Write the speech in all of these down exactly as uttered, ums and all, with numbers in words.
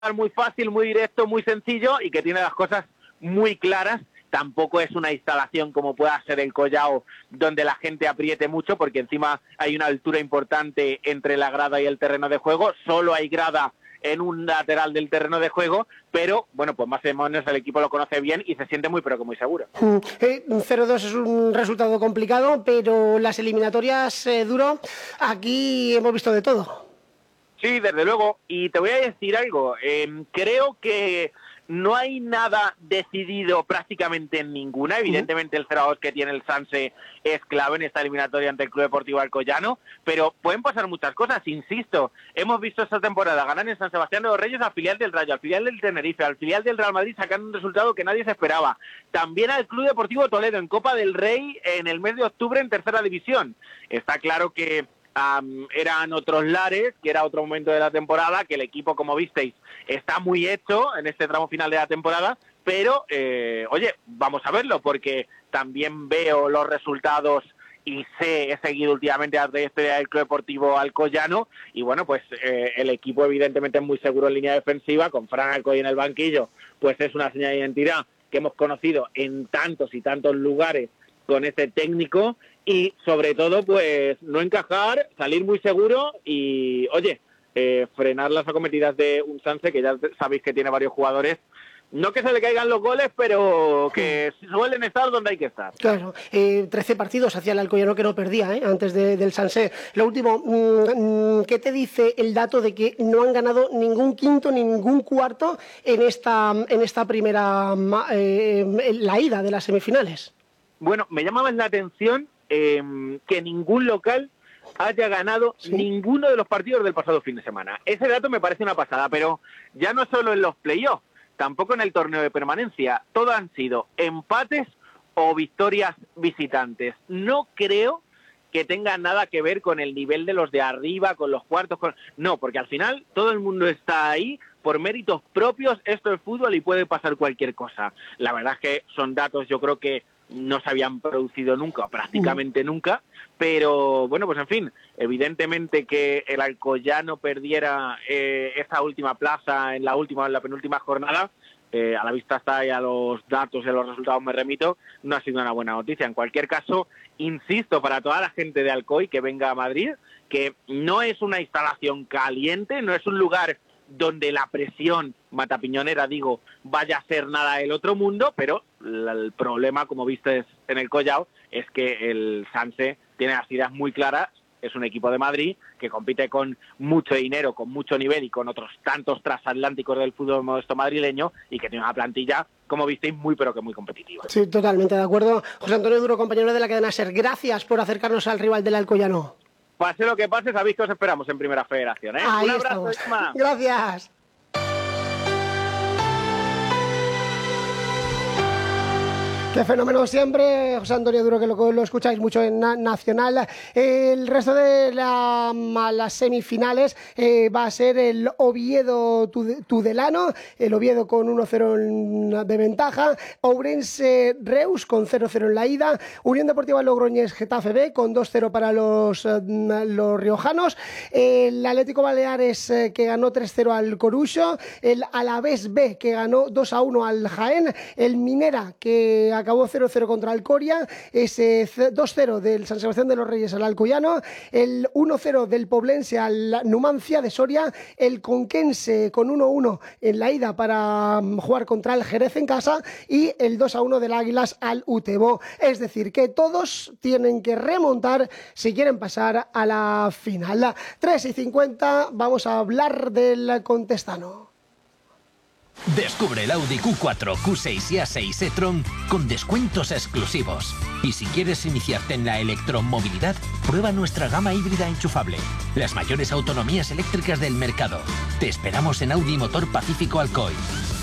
muy fácil, muy directo, muy sencillo y que tiene las cosas muy claras. Tampoco es una instalación como pueda ser el Collao, donde la gente apriete mucho, porque encima hay una altura importante entre la grada y el terreno de juego. Solo hay grada en un lateral del terreno de juego, pero bueno, pues más o menos el equipo lo conoce bien y se siente muy pero que muy seguro. Mm, eh, cero dos es un resultado complicado, pero las eliminatorias, eh, Duro, aquí hemos visto de todo. Sí, desde luego, y te voy a decir algo, eh, creo que no hay nada decidido prácticamente en ninguna. Evidentemente el cero a dos que tiene el Sanse es clave en esta eliminatoria ante el Club Deportivo Alcoyano, pero pueden pasar muchas cosas, insisto. Hemos visto esta temporada ganar en San Sebastián de los Reyes al filial del Rayo, al filial del Tenerife, al filial del Real Madrid, sacando un resultado que nadie se esperaba. También al Club Deportivo Toledo en Copa del Rey en el mes de octubre en Tercera División. Está claro que Um, eran otros lares, que era otro momento de la temporada, que el equipo, como visteis, está muy hecho en este tramo final de la temporada, pero, eh, oye, vamos a verlo, porque también veo los resultados y sé, he seguido últimamente la trayectoria del Club Deportivo Alcoyano, y bueno, pues eh, el equipo evidentemente es muy seguro en línea defensiva, con Fran Alcoy en el banquillo, pues es una señal de identidad que hemos conocido en tantos y tantos lugares con este técnico, y sobre todo pues no encajar, salir muy seguro y oye, eh, frenar las acometidas de un Sanse que ya sabéis que tiene varios jugadores, no que se le caigan los goles, pero que suelen estar donde hay que estar. Claro, eh, trece partidos hacia el Alcoyano que no perdía, ¿eh? Antes de, del Sanse. Lo último, mmm, ¿qué te dice el dato de que no han ganado ningún quinto ni ningún cuarto en esta, en esta primera, eh, la ida de las semifinales? Bueno, me llama más la atención eh, que ningún local haya ganado ¿Sí? ninguno de los partidos del pasado fin de semana. Ese dato me parece una pasada, pero ya no solo en los playoffs, tampoco en el torneo de permanencia. Todos han sido empates o victorias visitantes. No creo que tenga nada que ver con el nivel de los de arriba, con los cuartos. Con... No, porque al final todo el mundo está ahí por méritos propios. Esto es fútbol y puede pasar cualquier cosa. La verdad es que son datos, yo creo que no se habían producido nunca, prácticamente nunca, pero bueno, pues en fin, evidentemente que el Alcoyano perdiera eh, esa última plaza en la última, en la penúltima jornada, eh, a la vista está y a los datos y a los resultados me remito, no ha sido una buena noticia. En cualquier caso, insisto, para toda la gente de Alcoy que venga a Madrid, que no es una instalación caliente, no es un lugar donde la presión matapiñonera, digo, vaya a ser nada del otro mundo, pero el problema, como viste en el Collao, es que el Sanse tiene las ideas muy claras, es un equipo de Madrid que compite con mucho dinero, con mucho nivel y con otros tantos transatlánticos del fútbol modesto madrileño y que tiene una plantilla, como visteis, muy pero que muy competitiva. Sí, totalmente de acuerdo. José Antonio Duro, compañero de la cadena SER, gracias por acercarnos al rival del Alcoyano. Pase lo que pase, sabéis que os esperamos en Primera Federación, ¿eh? Ahí Un abrazo, estamos. Isma. Gracias. Qué fenómeno siempre, José Antonio Duro, que lo, lo escucháis mucho en na Nacional. El resto de la, las semifinales eh, va a ser el Oviedo Tudelano, el Oviedo con uno cero de ventaja, Ourense Reus con cero cero en la ida, Unión Deportiva Logroñés Getafe B con dos cero para los, los riojanos, el Atlético Baleares eh, que ganó tres cero al Coruxo, el Alavés B que ganó dos a uno al Jaén, el Minera que acabó cero cero contra el Coria, ese dos cero del San Sebastián de los Reyes al Alcoyano, el uno cero del Poblense al Numancia de Soria, el Conquense con uno uno en la ida para jugar contra el Jerez en casa y el dos a uno del Águilas al Utebo. Es decir, que todos tienen que remontar si quieren pasar a la final. tres y cincuenta, vamos a hablar del Contestano. Descubre el Audi Q cuatro, Q seis y A seis e-tron con descuentos exclusivos. Y si quieres iniciarte en la electromovilidad, prueba nuestra gama híbrida enchufable. Las mayores autonomías eléctricas del mercado. Te esperamos en Audi Motor Pacífico Alcoy.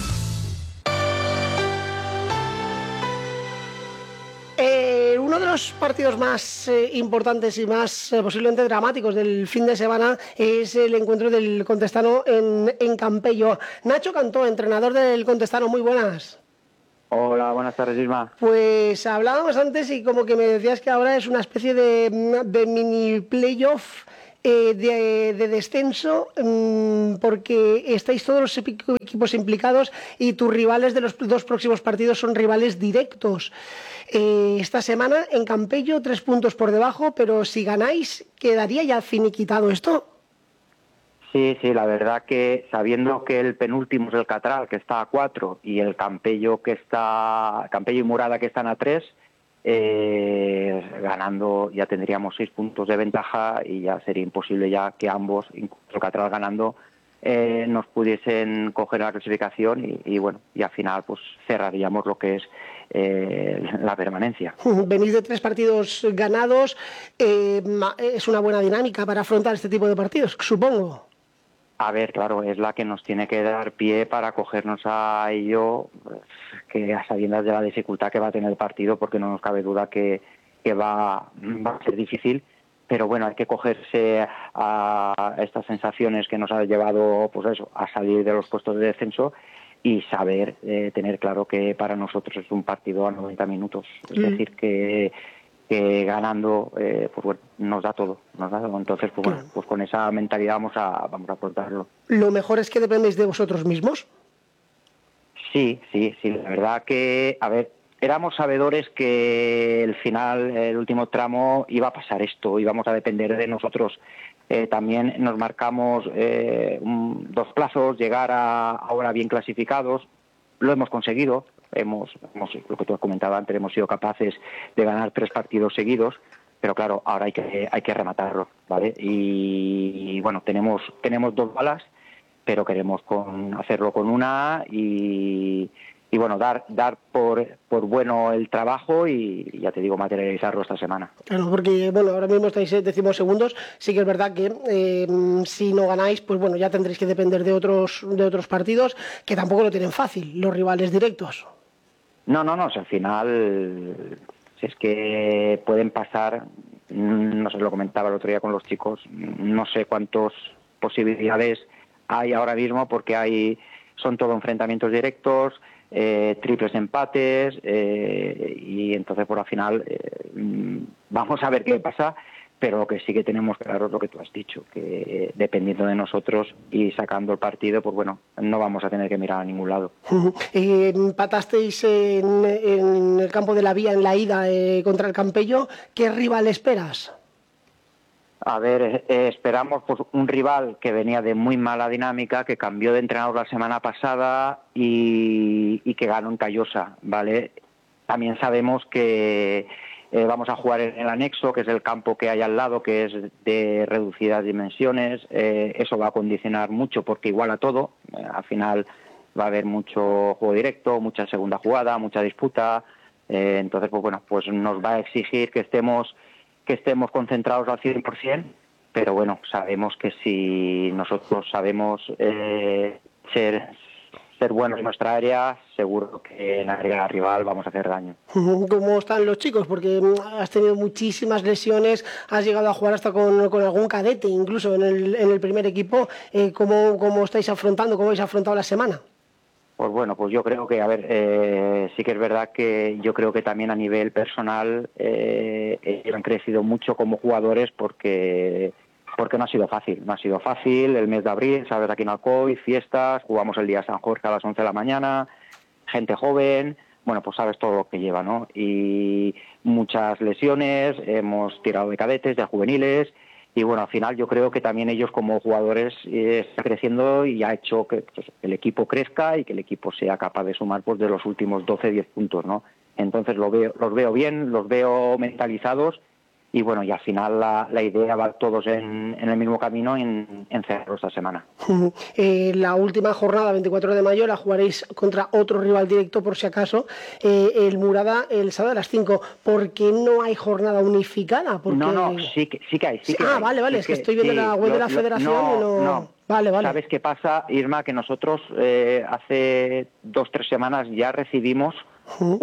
Eh, uno de los partidos más eh, importantes y más eh, posiblemente dramáticos del fin de semana es el encuentro del Contestano en, en Campello. Nacho Cantó, entrenador del Contestano, muy buenas. Hola, buenas tardes, Isma. Pues hablábamos antes y como que me decías que ahora es una especie de, de mini playoff eh, de, de descenso, mmm, porque estáis todos los equipos implicados y tus rivales de los dos próximos partidos son rivales directos. Eh, esta semana en Campello, tres puntos por debajo, pero si ganáis, ¿quedaría ya finiquitado esto? Sí, sí, la verdad que sabiendo que el penúltimo es el Catral, que está a cuatro, y el Campello que está, Campello y Murada que están a tres, eh, ganando ya tendríamos seis puntos de ventaja y ya sería imposible ya que ambos, incluso el Catral ganando, eh, nos pudiesen coger la clasificación y, y bueno, y al final pues cerraríamos lo que es eh, la permanencia. Venís de tres partidos ganados, eh, es una buena dinámica para afrontar este tipo de partidos, supongo. A ver, claro, es la que nos tiene que dar pie para cogernos a ello, que a sabiendas de la dificultad que va a tener el partido, porque no nos cabe duda que, que va, va a ser difícil, pero bueno, hay que cogerse a estas sensaciones que nos ha llevado, pues eso, a salir de los puestos de descenso y saber, eh, tener claro que para nosotros es un partido a noventa minutos, es mm. decir, que... que ganando eh, pues bueno, nos da todo, nos da todo. Entonces pues bueno, pues con esa mentalidad vamos a vamos a afrontarlo. ¿Lo mejor es que dependéis de vosotros mismos? Sí, sí, sí, la verdad que, a ver, éramos sabedores que el final, el último tramo iba a pasar esto, íbamos a depender de nosotros. Eh, también nos marcamos eh, un, dos plazos, llegar a ahora bien clasificados, lo hemos conseguido. Hemos, hemos, lo que tú has comentado antes, hemos sido capaces de ganar tres partidos seguidos, pero claro, ahora hay que hay que rematarlo, ¿vale? Y, y bueno, tenemos tenemos dos balas, pero queremos con hacerlo con una y, y bueno, dar dar por por bueno el trabajo y, y ya te digo, materializarlo esta semana. Claro, porque bueno, ahora mismo estáis en décimos segundos, sí que es verdad que eh, si no ganáis, pues bueno, ya tendréis que depender de otros de otros partidos que tampoco lo tienen fácil, los rivales directos. No, no, no, si al final, si es que pueden pasar, no sé, lo comentaba el otro día con los chicos, no sé cuántas posibilidades hay ahora mismo porque hay, son todo enfrentamientos directos, eh, triples empates, eh, y entonces por al final eh, vamos a ver qué pasa, pero lo que sí que tenemos claro es lo que tú has dicho, que dependiendo de nosotros y sacando el partido, pues bueno, no vamos a tener que mirar a ningún lado. Eh, empatasteis en, en el campo de la Vía en la ida eh, contra el Campello. ¿Qué rival esperas? A ver, eh, esperamos pues un rival que venía de muy mala dinámica, que cambió de entrenador la semana pasada y, y que ganó en Callosa, ¿vale? También sabemos que Eh, vamos a jugar en el anexo, que es el campo que hay al lado, que es de reducidas dimensiones. Eh, eso va a condicionar mucho porque iguala todo. Eh, al final va a haber mucho juego directo, mucha segunda jugada, mucha disputa. Eh, entonces, pues bueno, pues nos va a exigir que estemos que estemos concentrados al cien por ciento. Pero bueno, sabemos que si nosotros sabemos eh, ser ser buenos en nuestra área, seguro que en la área rival vamos a hacer daño. ¿Cómo están los chicos? Porque has tenido muchísimas lesiones, has llegado a jugar hasta con, con algún cadete, incluso en el, en el primer equipo. Eh, ¿cómo, ¿Cómo estáis afrontando, cómo habéis afrontado la semana? Pues bueno, pues yo creo que, a ver, eh, sí que es verdad que yo creo que también a nivel personal eh, ellos han crecido mucho como jugadores porque... porque no ha sido fácil, no ha sido fácil, el mes de abril, sabes, aquí en Alcoy, fiestas, jugamos el día San Jorge a las once de la mañana, gente joven, bueno, pues sabes todo lo que lleva, ¿no? Y muchas lesiones, hemos tirado de cadetes, de juveniles, y bueno, al final yo creo que también ellos como jugadores eh, están creciendo y ha hecho que pues, el equipo crezca y que el equipo sea capaz de sumar pues de los últimos doce, diez puntos, ¿no? Entonces lo veo, los veo bien, los veo mentalizados. Y bueno, y al final la, la idea va todos en, en el mismo camino en, en cerrarlo esta semana. Eh, la última jornada, veinticuatro de mayo, la jugaréis contra otro rival directo, por si acaso, eh, el Murada, el sábado a las cinco. ¿Por qué no hay jornada unificada? Porque... No, no, sí que, sí que hay. Sí que ah, hay, vale, vale, sí es que, que estoy viendo sí, la web lo, de la federación no, y no... no. Vale, vale. ¿Sabes qué pasa, Irma? Que nosotros eh, hace dos, tres semanas ya recibimos Uh-huh.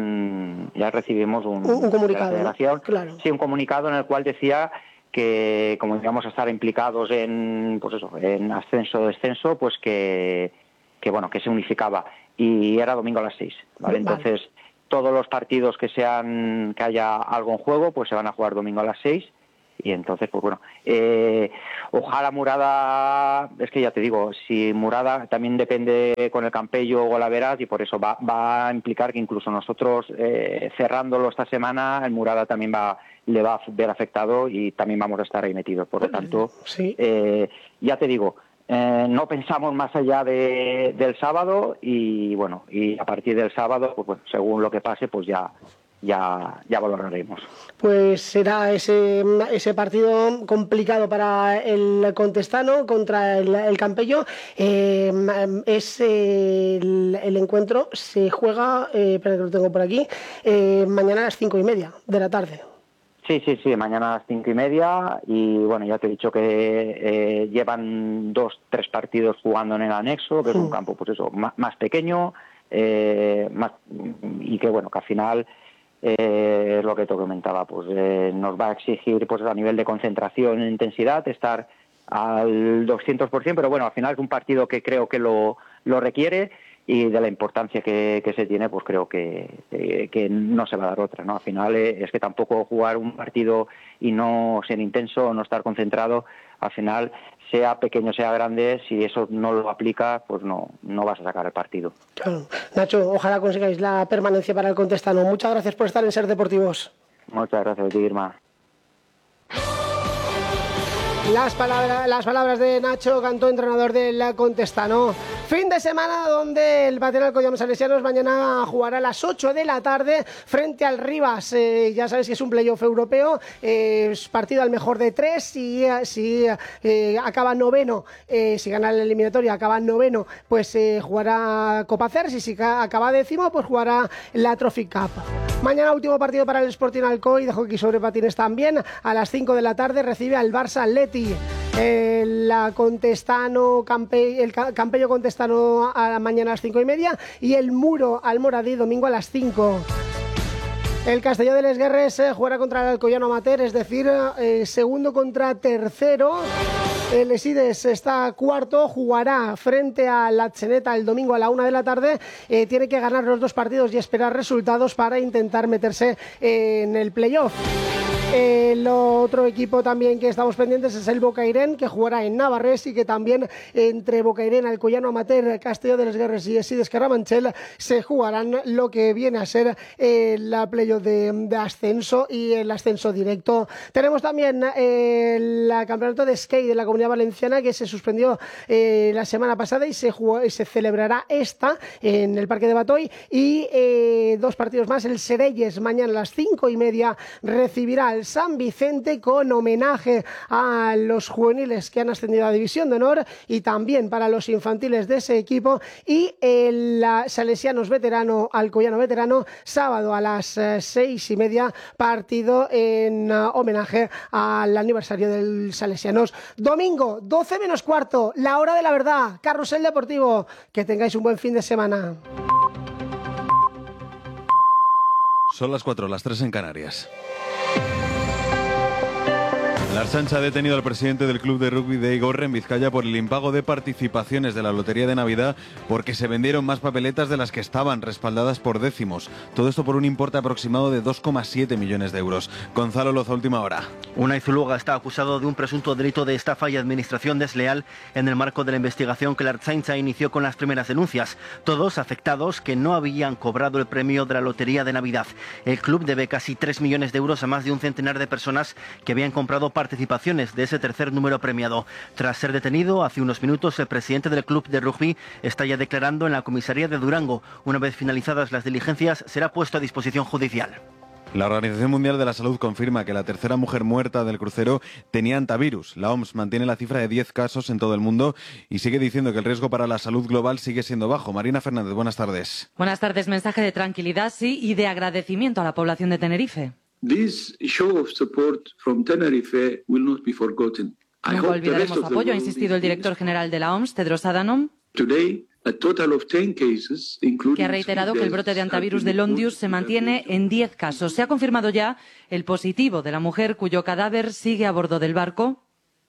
un ya recibimos un, un, un comunicado, de la federación, ¿no? Claro. Sí, un comunicado en el cual decía que como íbamos a estar implicados en pues eso, en ascenso o descenso, pues que, que bueno, que se unificaba y era domingo a las seis, ¿vale? Vale. Entonces todos los partidos que sean que haya algo en juego, pues se van a jugar domingo a las seis y entonces, pues bueno, eh, ojalá Murada, es que ya te digo, si Murada también depende con el Campello o Golaveras, y por eso va, va a implicar que incluso nosotros eh, cerrándolo esta semana, el Murada también va le va a ver afectado y también vamos a estar ahí metidos. Por lo tanto, sí. eh, ya te digo, eh, no pensamos más allá de, del sábado y bueno, y a partir del sábado, pues bueno, según lo que pase, pues ya ya ya valoraremos. Pues será ese ese partido complicado para el Contestano contra el, el Campello. Eh, es eh, el, el encuentro se juega, eh, espera que lo tengo por aquí, eh, mañana a las cinco y media de la tarde. Sí, sí, sí, mañana a las cinco y media y bueno, ya te he dicho que eh, llevan dos, tres partidos jugando en el anexo, que es un campo pues eso, más, más pequeño eh, más, y que bueno, que al final eh, es lo que te comentaba, pues eh, nos va a exigir pues a nivel de concentración e intensidad estar al doscientos por ciento, pero bueno, al final es un partido que creo que lo, lo requiere y de la importancia que, que se tiene, pues creo que, eh, que no se va a dar otra, ¿no? Al final eh, es que tampoco jugar un partido y no ser intenso, no estar concentrado, al final, sea pequeño, sea grande, si eso no lo aplicas, pues no, no vas a sacar el partido. Claro. Nacho, ojalá consigáis la permanencia para el Contestano. Muchas gracias por estar en Ser Deportivos. Muchas gracias a ti, Irma. Las palabras, las palabras de Nacho Cantó, entrenador del Contestano. Fin de semana donde el Patriarcal Alcoyano Salesianos mañana jugará a las ocho de la tarde frente al Rivas. Eh, ya sabéis que es un playoff europeo, eh, es partido al mejor de tres. Y si eh, acaba noveno, eh, si gana la eliminatoria, acaba noveno, pues eh, jugará Copa Cers, y si acaba décimo, pues jugará la Trophy Cup. Mañana último partido para el Sporting Alcoy de hockey sobre patines también. A las cinco de la tarde recibe al Barça Atleti. El Contestano, Campe, el Campello Contestano a la mañana a las cinco y media y el Muro Almoradí domingo a las cinco. El Castelló de Les Guerres eh, jugará contra el Alcoyano Amateur, es decir, eh, segundo contra tercero. El Esides está cuarto, jugará frente a la Atzeneta el domingo a la una de la tarde. Eh, tiene que ganar los dos partidos y esperar resultados para intentar meterse en el playoff. El otro equipo también que estamos pendientes es el Bocairén, que jugará en Navarrés, y que también entre Bocairén, Alcoyano Amateur, Castelló de Les Guerres y Esides Carabanchel se jugarán lo que viene a ser el playoff de, de ascenso y el ascenso directo. Tenemos también el campeonato de skate de la Comunidad Valenciana, que se suspendió eh, la semana pasada y se, jugó, y se celebrará esta en el Parque de Batoy, y eh, dos partidos más. El Serelles mañana a las cinco y media recibirá al San Vicente, con homenaje a los juveniles que han ascendido a División de Honor y también para los infantiles de ese equipo. Y el Salesianos veterano, Alcoyano veterano, sábado a las eh, seis y media, partido en uh, homenaje al aniversario del Salesianos. Domingo, doce menos cuarto, la hora de la verdad, Carrusel Deportivo. Que tengáis un buen fin de semana. Son las cuatro, las tres en Canarias. La Ertzaintza ha detenido al presidente del club de rugby de Igorre, en Vizcaya, por el impago de participaciones de la Lotería de Navidad, porque se vendieron más papeletas de las que estaban respaldadas por décimos. Todo esto por un importe aproximado de dos coma siete millones de euros. Gonzalo Loza, última hora. Unai Zuluaga está acusado de un presunto delito de estafa y administración desleal en el marco de la investigación que la Ertzaintza inició con las primeras denuncias. Todos afectados que no habían cobrado el premio de la Lotería de Navidad. El club debe casi tres millones de euros a más de un centenar de personas que habían comprado participaciones de ese tercer número premiado. Tras ser detenido hace unos minutos, el presidente del club de rugby está ya declarando en la comisaría de Durango. Una vez finalizadas las diligencias, será puesto a disposición judicial. La Organización Mundial de la Salud confirma que la tercera mujer muerta del crucero tenía hantavirus. La O M S mantiene la cifra de diez casos en todo el mundo y sigue diciendo que el riesgo para la salud global sigue siendo bajo. Marina Fernández, buenas tardes. Buenas tardes. Mensaje de tranquilidad, sí, y de agradecimiento a la población de Tenerife. This show of support from Tenerife will not be forgotten. Nunca olvidaremos su apoyo, ha insistido el director general de la O M S, Tedros Adhanom, Today, a total of ten cases, including que ha reiterado que el brote de hantavirus de Londius se mantiene en diez casos. Se ha confirmado ya el positivo de la mujer cuyo cadáver sigue a bordo del barco.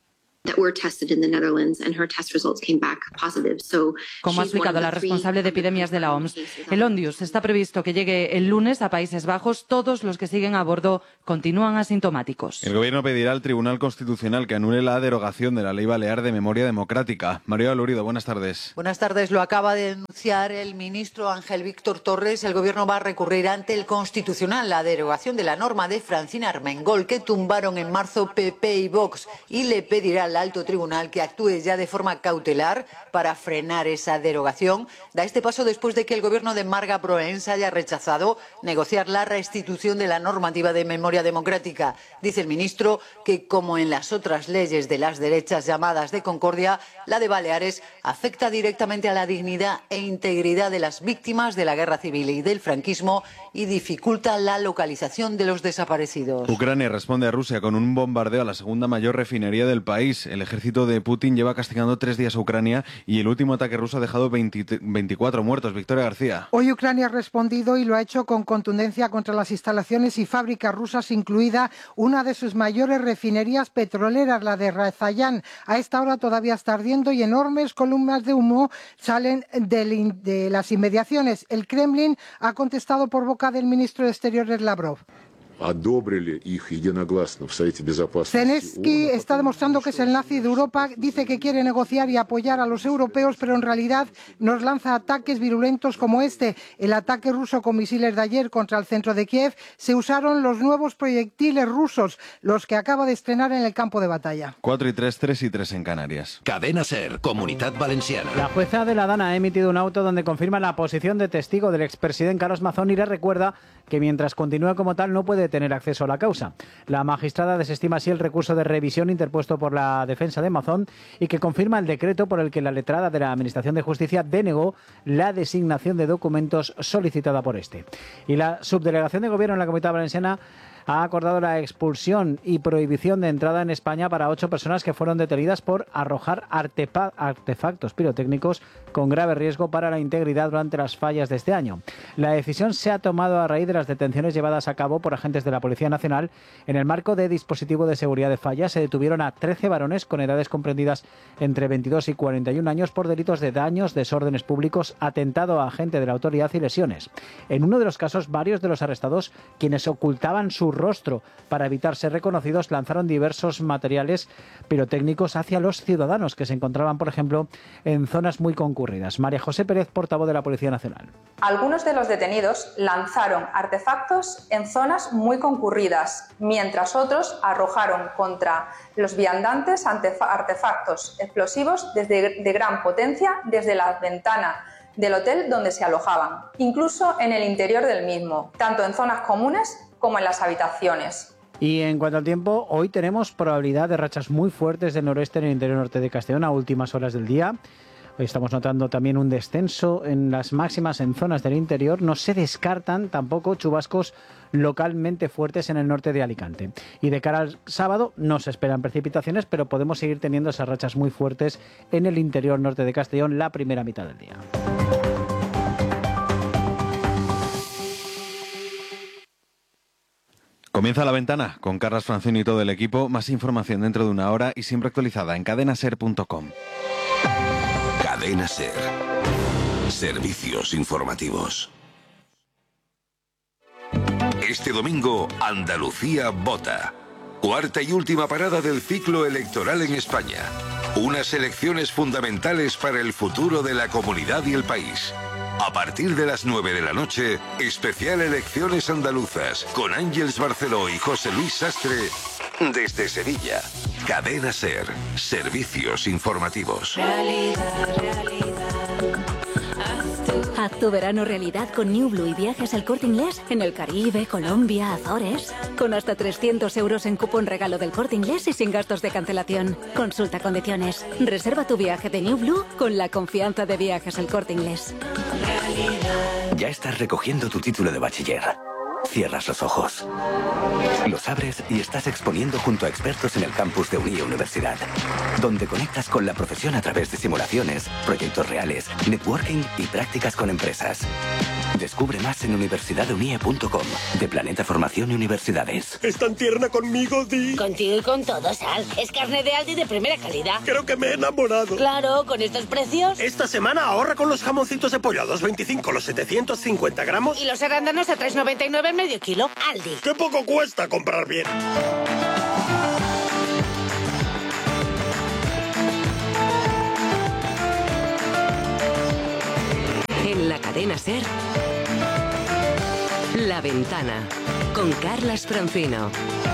Como ha explicado la responsable de epidemias de la O M S, el Ondius está previsto que llegue el lunes a Países Bajos. Todos los que siguen a bordo continúan asintomáticos. El Gobierno pedirá al Tribunal Constitucional que anule la derogación de la Ley Balear de Memoria Democrática. María Lurido, buenas tardes. Buenas tardes. Lo acaba de denunciar el ministro Ángel Víctor Torres. El Gobierno va a recurrir ante el Constitucional la derogación de la norma de Francina Armengol que tumbaron en marzo P P y Vox, y le pedirá al alto tribunal que actúe ya de forma cautelar para frenar esa derogación. Da este paso después de que el Gobierno de Marga Proens haya rechazado negociar la restitución de la normativa de memoria democrática. Dice el ministro que, como en las otras leyes de las derechas llamadas de concordia, la de Baleares afecta directamente a la dignidad e integridad de las víctimas de la guerra civil y del franquismo y dificulta la localización de los desaparecidos. Ucrania responde a Rusia con un bombardeo a la segunda mayor refinería del país. El ejército de Putin lleva castigando tres días a Ucrania y el último ataque ruso ha dejado veinte, veinticuatro muertos. Victoria García. Hoy Ucrania ha respondido y lo ha hecho con contundencia contra las instalaciones y fábricas rusas, incluida una de sus mayores refinerías petroleras, la de Razayán. A esta hora todavía está ardiendo y enormes columnas de humo salen de, de las inmediaciones. El Kremlin ha contestado por boca del ministro de Exteriores Lavrov. Zelensky está demostrando que es el nazi de Europa, dice que quiere negociar y apoyar a los europeos, pero en realidad nos lanza ataques virulentos como este. El ataque ruso con misiles de ayer contra el centro de Kiev, se usaron los nuevos proyectiles rusos, los que acaba de estrenar en el campo de batalla. cuatro y tres, tres y tres en Canarias. Cadena SER, Comunitat Valenciana. La jueza de la Dana ha emitido un auto donde confirma la posición de testigo del expresidente Carlos Mazón y le recuerda que mientras continúe como tal no puede tener acceso a la causa. La magistrada desestima así el recurso de revisión interpuesto por la defensa de Mazón y que confirma el decreto por el que la letrada de la Administración de Justicia denegó la designación de documentos solicitada por este. Y la subdelegación de Gobierno en la Comunidad Valenciana ha acordado la expulsión y prohibición de entrada en España para ocho personas que fueron detenidas por arrojar artefactos pirotécnicos con grave riesgo para la integridad durante las fallas de este año. La decisión se ha tomado a raíz de las detenciones llevadas a cabo por agentes de la Policía Nacional. En el marco de dispositivo de seguridad de fallas se detuvieron a trece varones con edades comprendidas entre veintidós y cuarenta y un años por delitos de daños, desórdenes públicos, atentado a agente de la autoridad y lesiones. En uno de los casos, varios de los arrestados, quienes ocultaban su rostro para evitar ser reconocidos, lanzaron diversos materiales pirotécnicos hacia los ciudadanos que se encontraban, por ejemplo, en zonas muy concurridas. María José Pérez, portavoz de la Policía Nacional. Algunos de los detenidos lanzaron artefactos en zonas muy concurridas, mientras otros arrojaron contra los viandantes artefactos explosivos desde, de gran potencia desde la ventana del hotel donde se alojaban, incluso en el interior del mismo, tanto en zonas comunes como en las habitaciones. Y en cuanto al tiempo, hoy tenemos probabilidad de rachas muy fuertes del noroeste en el interior norte de Castellón a últimas horas del día. Hoy estamos notando también un descenso en las máximas en zonas del interior. No se descartan tampoco chubascos localmente fuertes en el norte de Alicante. Y de cara al sábado no se esperan precipitaciones, pero podemos seguir teniendo esas rachas muy fuertes en el interior norte de Castellón la primera mitad del día. Comienza La Ventana con Carlas Francini y todo el equipo. Más información dentro de una hora y siempre actualizada en cadena ser punto com. Cadena SER. Servicios informativos. Este domingo, Andalucía vota. Cuarta y última parada del ciclo electoral en España. Unas elecciones fundamentales para el futuro de la comunidad y el país. A partir de las nueve de la noche, especial Elecciones Andaluzas, con Ángeles Barceló y José Luis Sastre, desde Sevilla. Cadena SER, servicios informativos. Realidad, realidad. Haz tu verano realidad con New Blue y viajes al Corte Inglés en el Caribe, Colombia, Azores. Con hasta trescientos euros en cupón regalo del Corte Inglés y sin gastos de cancelación. Consulta condiciones. Reserva tu viaje de New Blue con la confianza de Viajes al Corte Inglés. Ya estás recogiendo tu título de bachiller. Cierras los ojos, los abres y estás exponiendo junto a expertos en el campus de Unie Universidad, donde conectas con la profesión a través de simulaciones, proyectos reales, networking y prácticas con empresas. Descubre más en universidad unie punto com, de Planeta Formación y Universidades. ¿Es tan tierna conmigo, Di? Contigo y con todo, Sal. Es carne de Aldi de primera calidad. Creo que me he enamorado. Claro, con estos precios. Esta semana ahorra con los jamoncitos de pollo a dos veinticinco los setecientos cincuenta gramos. Y los arándanos a tres noventa y nueve el medio kilo. Aldi. ¡Qué poco cuesta comprar bien! En la cadena SER, La Ventana, con Carlas Francino.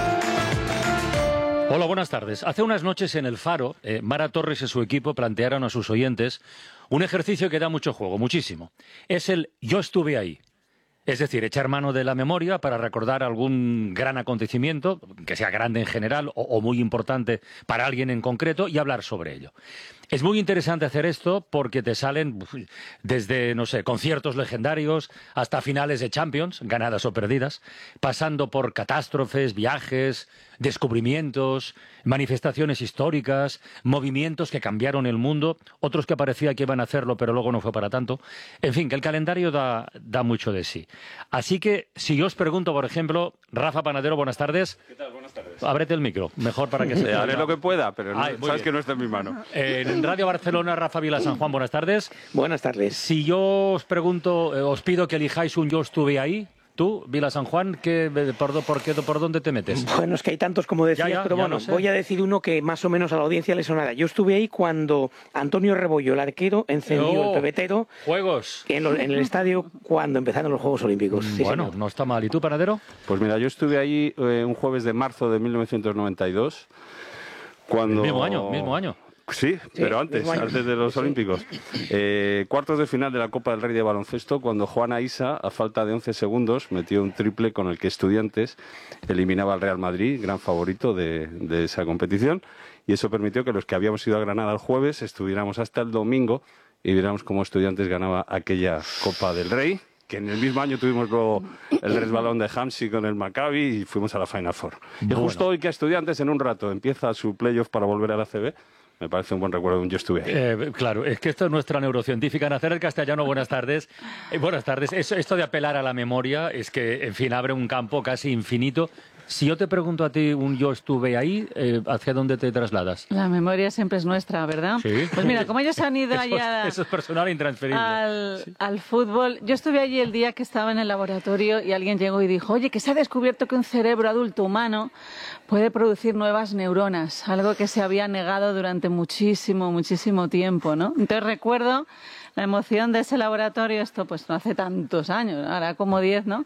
Hola, buenas tardes. Hace unas noches en El Faro, eh, Mara Torres y su equipo plantearon a sus oyentes un ejercicio que da mucho juego, muchísimo. Es el yo estuve ahí. Es decir, echar mano de la memoria para recordar algún gran acontecimiento, que sea grande en general o, o muy importante para alguien en concreto, y hablar sobre ello. Es muy interesante hacer esto porque te salen desde, no sé, conciertos legendarios hasta finales de Champions, ganadas o perdidas, pasando por catástrofes, viajes, descubrimientos, manifestaciones históricas, movimientos que cambiaron el mundo, otros que parecía que iban a hacerlo pero luego no fue para tanto. En fin, que el calendario da, da mucho de sí. Así que, si yo os pregunto, por ejemplo, Rafa Panadero, buenas tardes. ¿Qué tal? Buenas tardes. Ábrete el micro, mejor para que se... Eh, haré lo que pueda, pero no, Ay, sabes bien. que no está en mi mano. Eh, en Radio Barcelona, Rafa Vila San Juan, buenas tardes. Buenas tardes. Si yo os pregunto, eh, os pido que elijáis un yo estuve ahí, tú, Vila San Juan, ¿qué, por, por, qué, ¿por dónde te metes? Bueno, es que hay tantos como decías, Ya, ya, pero ya bueno, lo sé. voy a decir uno que más o menos a la audiencia le sonará. Yo estuve ahí cuando Antonio Rebollo, el arquero, encendió Oh, el pebetero Juegos. en, lo- en el estadio cuando empezaron los Juegos Olímpicos. Sí, Bueno, señor. no está mal. ¿Y tú, Panadero? Pues mira, yo estuve ahí eh, un jueves de marzo de mil novecientos noventa y dos. Cuando... Mismo año, mismo año. Sí, pero antes, mismo año. antes de los Sí. Olímpicos. Eh, cuartos de final de la Copa del Rey de baloncesto, cuando Juana Isa, a falta de once segundos, metió un triple con el que Estudiantes eliminaba al Real Madrid, gran favorito de, de esa competición, y eso permitió que los que habíamos ido a Granada el jueves estuviéramos hasta el domingo y viéramos cómo Estudiantes ganaba aquella Copa del Rey, que en el mismo año tuvimos luego el resbalón de Hamsi con el Maccabi y fuimos a la Final Four. Y Bueno. justo hoy que Estudiantes en un rato empieza su playoff para volver a la A C B, me parece un buen recuerdo de un yo estuve ahí. Eh, claro, es que esto es nuestra neurocientífica. Nacer el Castellano, buenas tardes. Eh, buenas tardes. Eso- esto de apelar a la memoria es que, en fin, abre un campo casi infinito. Si yo te pregunto a ti un yo estuve ahí, eh, ¿hacia dónde te trasladas? La memoria siempre es nuestra, ¿verdad? Sí. Pues mira, como ellos han ido Eso, allá eso es personal e intransferible. al, al fútbol, yo estuve allí el día que estaba en el laboratorio y alguien llegó y dijo, oye, que se ha descubierto que un cerebro adulto humano puede producir nuevas neuronas, algo que se había negado durante muchísimo, muchísimo tiempo, ¿no? Entonces recuerdo la emoción de ese laboratorio, esto pues no hace tantos años, ahora como diez, ¿no?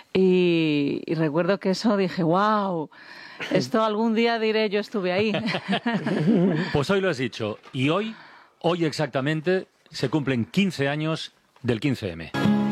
Y, y recuerdo que eso dije, wow, esto algún día diré yo estuve ahí. Pues hoy lo has dicho. Y hoy, hoy exactamente, se cumplen quince años del quince eme.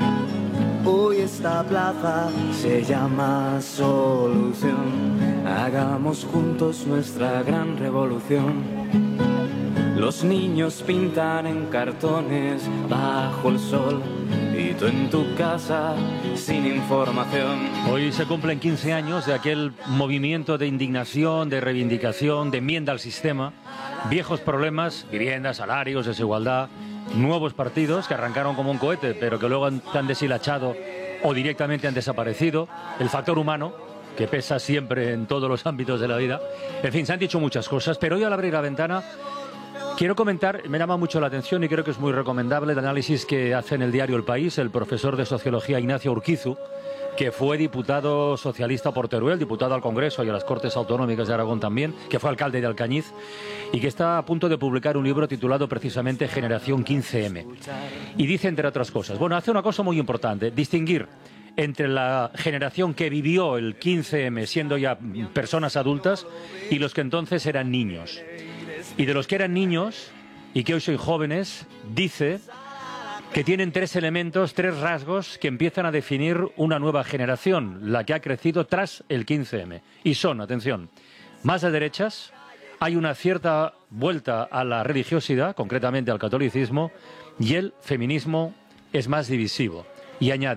Hoy esta plaza se llama Solución. Hagamos juntos nuestra gran revolución. Los niños pintan en cartones bajo el sol y tú en tu casa sin información. Hoy se cumplen quince años de aquel movimiento de indignación, de reivindicación, de enmienda al sistema. Viejos problemas, vivienda, salarios, desigualdad, nuevos partidos que arrancaron como un cohete, pero que luego han, han deshilachado o directamente han desaparecido. El factor humano, que pesa siempre en todos los ámbitos de la vida. En fin, se han dicho muchas cosas, pero hoy al abrir la ventana quiero comentar, me llama mucho la atención y creo que es muy recomendable el análisis que hace en el diario El País el profesor de Sociología Ignacio Urquizu, que fue diputado socialista por Teruel, diputado al Congreso y a las Cortes Autonómicas de Aragón también, que fue alcalde de Alcañiz y que está a punto de publicar un libro titulado precisamente Generación quince eme. Y dice, entre otras cosas, bueno, hace una cosa muy importante, distinguir entre la generación que vivió el quince eme siendo ya personas adultas y los que entonces eran niños. Y de los que eran niños y que hoy son jóvenes, dice que tienen tres elementos, tres rasgos que empiezan a definir una nueva generación, la que ha crecido tras el quince eme. Y son, atención, más de derechas, hay una cierta vuelta a la religiosidad, concretamente al catolicismo, y el feminismo es más divisivo. Y añade,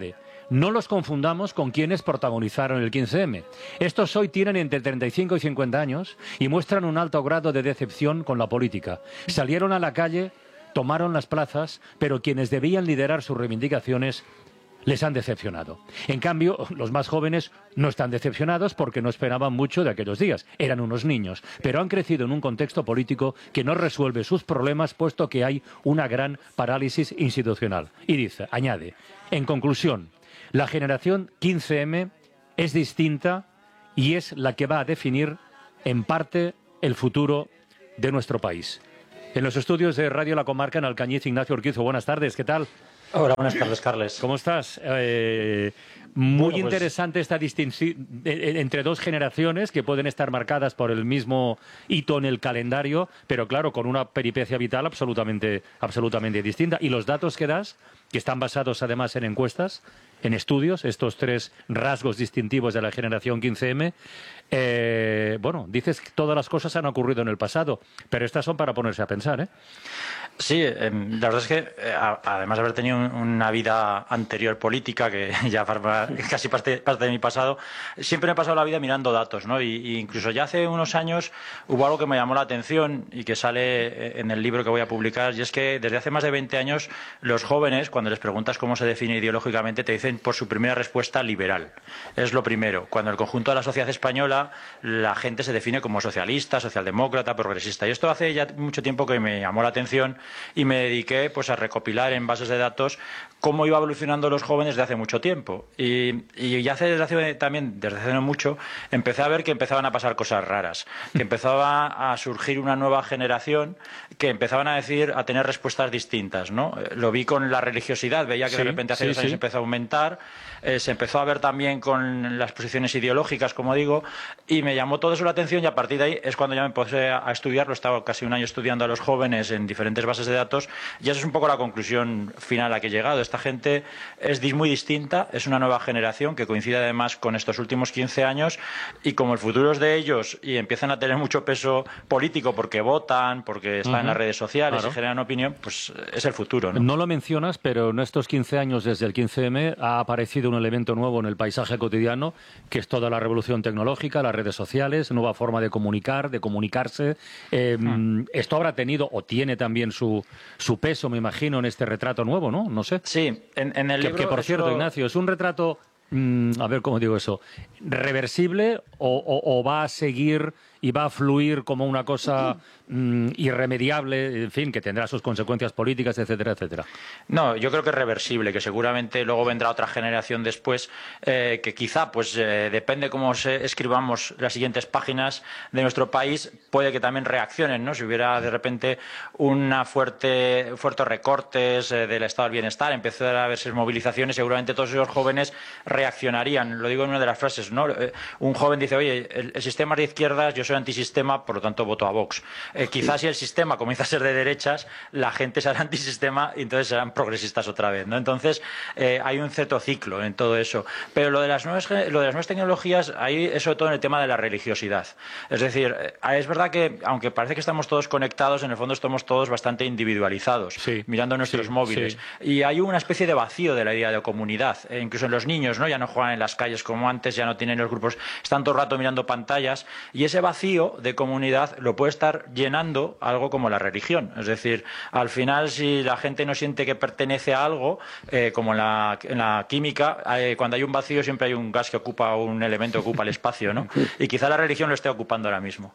No los confundamos con quienes protagonizaron el quince eme. Estos hoy tienen entre treinta y cinco y cincuenta años y muestran un alto grado de decepción con la política. Salieron a la calle, tomaron las plazas, pero quienes debían liderar sus reivindicaciones les han decepcionado. En cambio, los más jóvenes no están decepcionados porque no esperaban mucho de aquellos días. Eran unos niños, pero han crecido en un contexto político que no resuelve sus problemas, puesto que hay una gran parálisis institucional. Y dice, añade, en conclusión, la generación quince eme es distinta y es la que va a definir, en parte, el futuro de nuestro país. En los estudios de Radio La Comarca, en Alcañiz, Ignacio Urquizo, buenas tardes, ¿qué tal? Hola, buenas tardes, Carles. ¿Cómo estás? Eh, muy bueno, pues... interesante esta distinción entre dos generaciones que pueden estar marcadas por el mismo hito en el calendario, pero claro, con una peripecia vital absolutamente, absolutamente distinta. Y los datos que das, que están basados además en encuestas, en estudios, estos tres rasgos distintivos de la generación quince eme, eh, bueno, dices que todas las cosas han ocurrido en el pasado, pero estas son para ponerse a pensar, ¿eh? Sí, eh, la verdad es que eh, además de haber tenido una vida anterior política, que ya forma casi parte, parte de mi pasado, siempre me he pasado la vida mirando datos, ¿no? Y, y incluso ya hace unos años hubo algo que me llamó la atención y que sale en el libro que voy a publicar, y es que desde hace más de veinte años los jóvenes, cuando les preguntas cómo se define ideológicamente, te dicen por su primera respuesta liberal. Es lo primero. Cuando el conjunto de la sociedad española, la gente se define como socialista, socialdemócrata, progresista. Y esto hace ya mucho tiempo que me llamó la atención y me dediqué pues a recopilar en bases de datos cómo iba evolucionando los jóvenes desde hace mucho tiempo. Y, y ya hace, desde hace, también desde hace no mucho empecé a ver que empezaban a pasar cosas raras, que empezaba a surgir una nueva generación que empezaban a decir, a tener respuestas distintas, ¿no? Lo vi con la religiosidad, veía que sí, de repente hace sí, dos años sí. empezó a aumentar, eh, se empezó a ver también con las posiciones ideológicas, como digo, y me llamó todo eso la atención, y a partir de ahí es cuando ya me empecé a estudiarlo. He estado casi un año estudiando a los jóvenes en diferentes bases de datos, y esa es un poco la conclusión final a la que he llegado. Esta gente es muy distinta, es una nueva generación que coincide además con estos últimos quince años, y como el futuro es de ellos y empiezan a tener mucho peso político porque votan, porque están uh-huh. en las redes sociales claro. y generan opinión, pues es el futuro, ¿no? No lo mencionas, pero en estos quince años desde el quince eme ha aparecido un elemento nuevo en el paisaje cotidiano, que es toda la revolución tecnológica, las redes sociales, nueva forma de comunicar, de comunicarse. Eh, uh-huh. Esto habrá tenido o tiene también su, su peso, me imagino, en este retrato nuevo, ¿no? No sé. Sí, en, en el que, libro... Que, por cierto, lo... Ignacio, ¿es un retrato, mmm, a ver cómo digo eso, reversible o, o, o va a seguir y va a fluir como una cosa mmm, irremediable, en fin, que tendrá sus consecuencias políticas, etcétera, etcétera? No, yo creo que es reversible, que seguramente luego vendrá otra generación después, eh, que quizá, pues eh, depende cómo se escribamos las siguientes páginas de nuestro país, puede que también reaccionen, ¿no? Si hubiera de repente una fuerte, fuertes recortes eh, del estado del bienestar, empezara a verse movilizaciones, seguramente todos esos jóvenes reaccionarían. Lo digo en una de las frases, ¿no? Eh, un joven dice, oye, el, el sistema es de izquierdas, yo soy antisistema, por lo tanto voto a Vox. Eh, quizás si el sistema comienza a ser de derechas, la gente será antisistema y entonces serán progresistas otra vez, ¿no? Entonces eh, hay un cierto ciclo en todo eso. Pero lo de las nuevas, lo de las nuevas tecnologías, ahí es sobre todo en el tema de la religiosidad. Es decir, eh, es verdad que aunque parece que estamos todos conectados, en el fondo estamos todos bastante individualizados, sí, mirando nuestros sí, móviles. Sí. Y hay una especie de vacío de la idea de comunidad, eh, incluso en los niños, ¿no? Ya no juegan en las calles como antes, ya no tienen los grupos, están todo el rato mirando pantallas, y ese vacío de comunidad lo puede estar llenando algo como la religión. Es decir, al final, si la gente no siente que pertenece a algo, eh, como en la, en la química, eh, cuando hay un vacío siempre hay un gas que ocupa, un elemento que ocupa el espacio, ¿no? Y quizá la religión lo esté ocupando ahora mismo.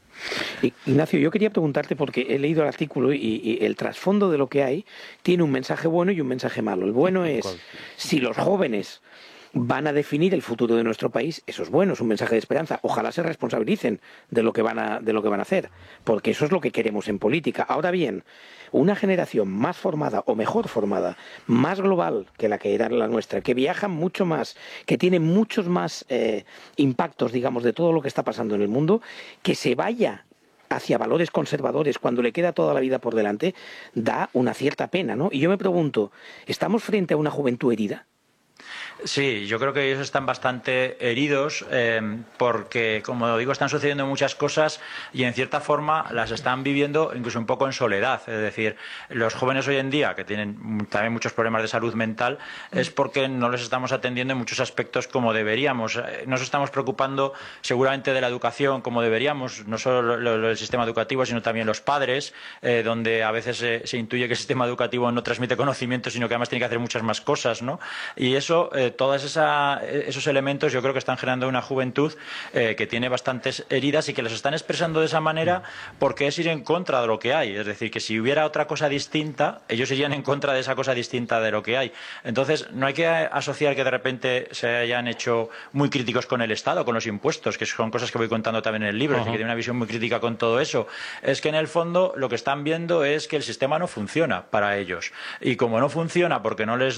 Ignacio, yo quería preguntarte, porque he leído el artículo y, y el trasfondo de lo que hay tiene un mensaje bueno y un mensaje malo. El bueno es, si los jóvenes van a definir el futuro de nuestro país, eso es bueno, es un mensaje de esperanza. Ojalá se responsabilicen de lo que van a, de lo que van a hacer, porque eso es lo que queremos en política. Ahora bien, una generación más formada o mejor formada, más global que la que era la nuestra, que viaja mucho más, que tiene muchos más eh, impactos, digamos, de todo lo que está pasando en el mundo, que se vaya hacia valores conservadores cuando le queda toda la vida por delante, da una cierta pena, ¿no? Y yo me pregunto, ¿estamos frente a una juventud herida? Sí, yo creo que ellos están bastante heridos eh, porque, como digo, están sucediendo muchas cosas y en cierta forma las están viviendo incluso un poco en soledad. Es decir, los jóvenes hoy en día, que tienen también muchos problemas de salud mental, es porque no les estamos atendiendo en muchos aspectos como deberíamos. No nos estamos preocupando seguramente de la educación como deberíamos, no solo lo, lo, el sistema educativo, sino también los padres, eh, donde a veces se, se intuye que el sistema educativo no transmite conocimiento, sino que además tiene que hacer muchas más cosas, ¿no? Y eso... Eh, todos esa, esos elementos yo creo que están generando una juventud eh, que tiene bastantes heridas y que las están expresando de esa manera porque es ir en contra de lo que hay. Es decir, que si hubiera otra cosa distinta, ellos irían en contra de esa cosa distinta de lo que hay. Entonces, no hay que asociar que de repente se hayan hecho muy críticos con el Estado, con los impuestos, que son cosas que voy contando también en el libro, uh-huh. Es decir, que tiene una visión muy crítica con todo eso. Es que en el fondo lo que están viendo es que el sistema no funciona para ellos. Y como no funciona porque no les